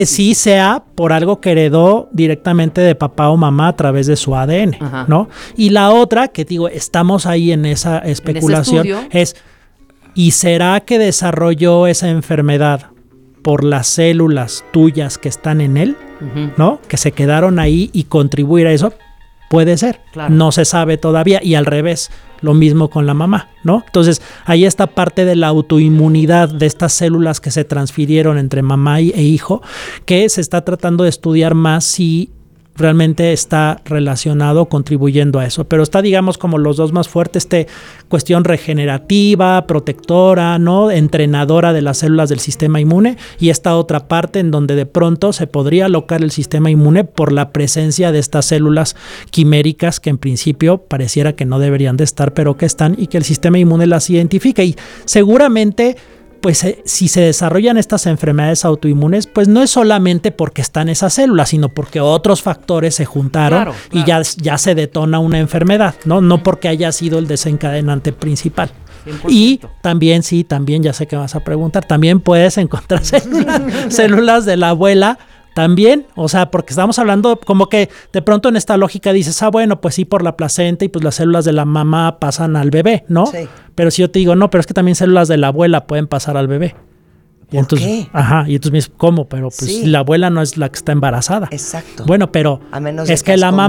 sí sea por algo que heredó directamente de papá o mamá a través de su ADN, Ajá. ¿no? Y la otra, que digo, estamos ahí en esa especulación, es, ¿y será que desarrolló esa enfermedad por las células tuyas que están en él, ¿no? Que se quedaron ahí y contribuir a eso? Puede ser, claro. No se sabe todavía, y al revés, lo mismo con la mamá, ¿no? Entonces, ahí está parte de la autoinmunidad de estas células que se transfirieron entre mamá e hijo, que se está tratando de estudiar más si realmente está relacionado, contribuyendo a eso. Pero está, digamos, como los dos más fuertes, cuestión regenerativa, protectora, ¿no? Entrenadora de las células del sistema inmune, y esta otra parte en donde de pronto se podría alocar el sistema inmune por la presencia de estas células quiméricas que en principio pareciera que no deberían de estar, pero que están, y que el sistema inmune las identifica. Y seguramente, pues si se desarrollan estas enfermedades autoinmunes, pues no es solamente porque están esas células, sino porque otros factores se juntaron, claro. Y ya se detona una enfermedad, ¿no? No porque haya sido el desencadenante principal. 100%. Y también, ya sé que vas a preguntar, también puedes encontrar células de la abuela. También, o sea, porque estamos hablando como que de pronto en esta lógica dices, bueno, pues sí, por la placenta, y pues las células de la mamá pasan al bebé, ¿no? Sí. Pero si yo te digo, no, pero es que también células de la abuela pueden pasar al bebé. ¿Por entonces, qué? Ajá, y entonces me dices, ¿cómo? Pero pues sí, la abuela no es la que está embarazada. Exacto. Bueno, pero a menos es que la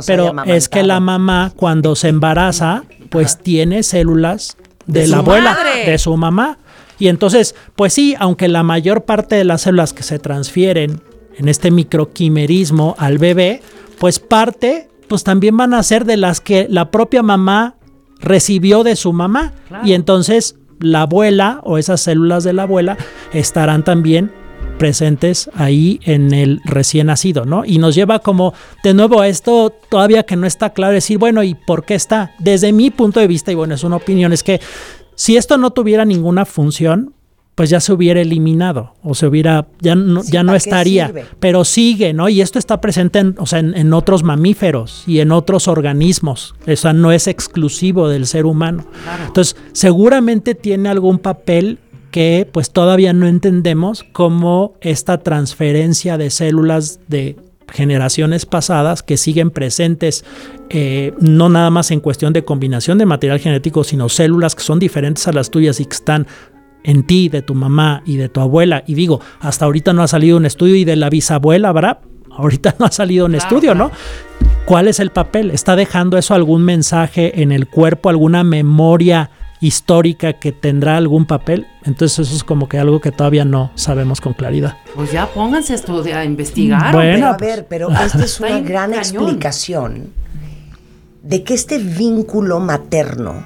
mamá cuando se embaraza, pues tiene células de la abuela, de su mamá. Y entonces, pues sí, aunque la mayor parte de las células que se transfieren en este microquimerismo al bebé, pues también van a ser de las que la propia mamá recibió de su mamá. Claro. Y entonces la abuela o esas células de la abuela estarán también presentes ahí en el recién nacido, ¿no? Y nos lleva como, de nuevo, a esto todavía que no está claro, decir, bueno, ¿y por qué está? Desde mi punto de vista, y bueno, es una opinión, es que si esto no tuviera ninguna función, pues ya se hubiera eliminado, o ya no estaría, pero sigue, ¿no? Y esto está presente en otros mamíferos y en otros organismos, o sea, no es exclusivo del ser humano. Claro. Entonces, seguramente tiene algún papel que pues todavía no entendemos, como esta transferencia de células de generaciones pasadas que siguen presentes, no nada más en cuestión de combinación de material genético, sino células que son diferentes a las tuyas y que están en ti, de tu mamá y de tu abuela. Y digo, hasta ahorita no ha salido un estudio, y de la bisabuela, ¿verdad? Ahorita no ha salido un estudio, ¿no? ¿Cuál es el papel? ¿Está dejando eso algún mensaje en el cuerpo, alguna memoria histórica que tendrá algún papel? Entonces eso es como que algo que todavía no sabemos con claridad. Pues ya pónganse a investigar. Bueno, pero esta es una gran explicación de que este vínculo materno,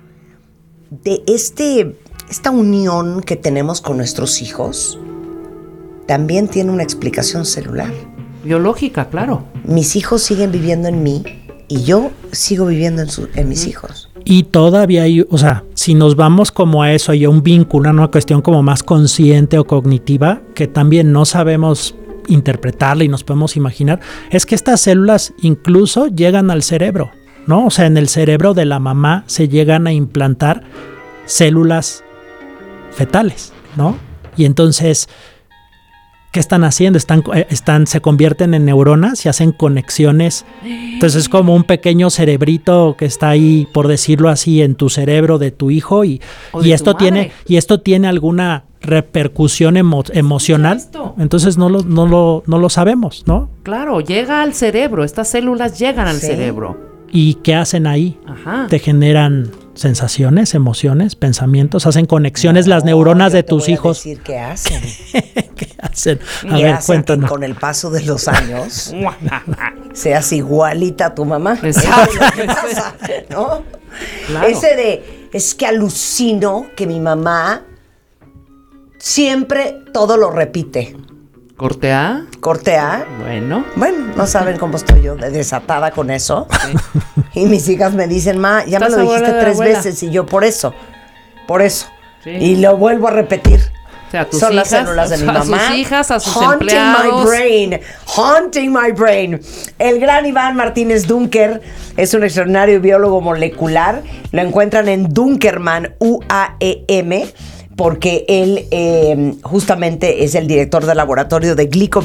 de esta unión que tenemos con nuestros hijos, también tiene una explicación celular. Biológica, claro. Mis hijos siguen viviendo en mí y yo sigo viviendo en mis hijos. Y todavía hay, o sea, si nos vamos como a eso, hay un vínculo, una cuestión como más consciente o cognitiva, que también no sabemos interpretarla y nos podemos imaginar, es que estas células incluso llegan al cerebro, ¿no? O sea, en el cerebro de la mamá se llegan a implantar células fetales, ¿no? Y entonces, ¿qué están haciendo? Se convierten en neuronas y hacen conexiones. Entonces es como un pequeño cerebrito que está ahí, por decirlo así, en tu cerebro de tu hijo, y esto tiene alguna repercusión emocional. Entonces no lo sabemos, ¿no? Claro, llega al cerebro, estas células llegan al cerebro. ¿Y qué hacen ahí? Ajá. Te generan sensaciones, emociones, pensamientos, hacen conexiones las neuronas de tus hijos. Decir qué hacen. ¿Qué hacen? A ver, cuéntanos. Que con el paso de los años seas igualita a tu mamá. Exacto. ¿No? Claro. Es que alucino que mi mamá siempre todo lo repite. ¿Cortea? Bueno, no saben cómo estoy yo de desatada con eso. Sí. Y mis hijas me dicen, ma, ya me lo dijiste 3 veces, y yo por eso. Sí. Y lo vuelvo a repetir. O sea, son las células de mi mamá. A sus hijas, a sus empleados. Haunting my brain. El gran Iván Martínez Dunker es un extraordinario biólogo molecular. Lo encuentran en Dunkerman, UAEM. porque él justamente es el director del laboratorio de